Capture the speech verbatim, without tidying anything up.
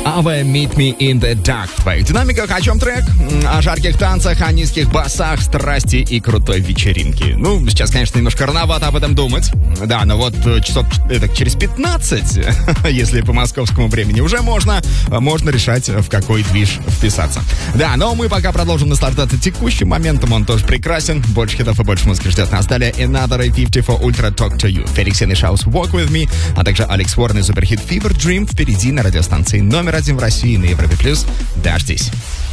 Ava Meet Me in the Dark. В твоих динамиках о чем трек? О жарких танцах, о низких басах, страсти и крутой вечеринке. Ну, сейчас, конечно, немножко рановато об этом думать. Да, но вот часов это, через пятнадцать, если по московскому времени уже можно, можно решать, в какой движ вписаться. Да, но мы пока продолжим наслаждаться текущим моментом. Он тоже прекрасен. Больше хитов и больше музыки ждет нас. Далее Another A пятьдесят четыре Ultra Talk to You. Феликс Янишаус Walk With Me, а также Алекс Уоррен и суперхит Fever Dream впереди на радиостанции номер один в России на Европе Плюс. Дождись.